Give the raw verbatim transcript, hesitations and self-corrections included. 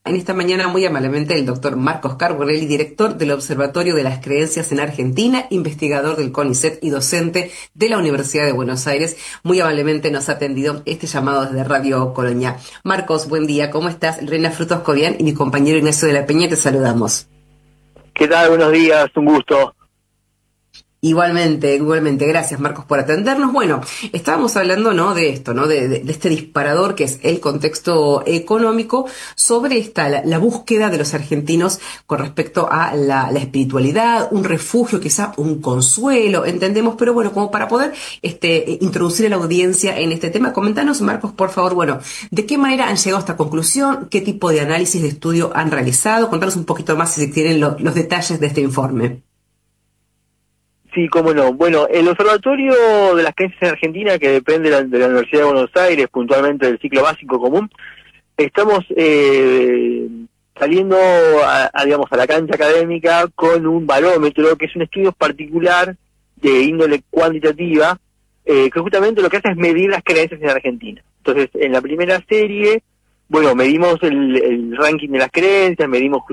En esta mañana, muy amablemente, el doctor Marcos Carbonelli, director del Observatorio de las Creencias en Argentina, investigador del CONICET y docente de la Universidad de Buenos Aires, muy amablemente nos ha atendido este llamado desde Radio Colonia. Marcos, buen día, ¿cómo estás? Reina Frutos Cobian y mi compañero Ignacio de la Peña te saludamos. ¿Qué tal? Buenos días, un gusto. Igualmente, igualmente, gracias Marcos por atendernos. Bueno, estábamos hablando, ¿no?, de esto, ¿no?, de, de, de este disparador que es el contexto económico, sobre esta, la, la búsqueda de los argentinos con respecto a la, la espiritualidad, un refugio, quizá un consuelo, entendemos, pero bueno, como para poder este, introducir a la audiencia en este tema, comentanos, Marcos, por favor, bueno, ¿de qué manera han llegado a esta conclusión? ¿Qué tipo de análisis de estudio han realizado? Contanos un poquito más si tienen lo, los detalles de este informe. Sí, cómo no. Bueno, el Observatorio de las Creencias en Argentina, que depende de la, de la Universidad de Buenos Aires, puntualmente del ciclo básico común, estamos eh, saliendo a, a, digamos, a la cancha académica con un barómetro, que es un estudio particular de índole cuantitativa, eh, que justamente lo que hace es medir las creencias en Argentina. Entonces, en la primera serie, bueno, medimos el, el ranking de las creencias, medimos